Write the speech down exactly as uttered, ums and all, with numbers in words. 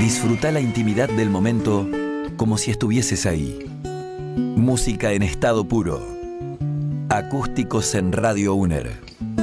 Disfruta la intimidad del momento como si estuvieses ahí. Música en estado puro. Acústicos en Radio UNER.